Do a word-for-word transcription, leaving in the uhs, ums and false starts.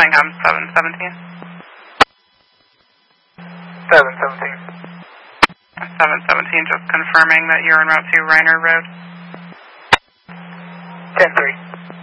Bellingham seven seventeen. seven seventeen. seven seventeen, just confirming that you're en route to Reiner Road. ten three.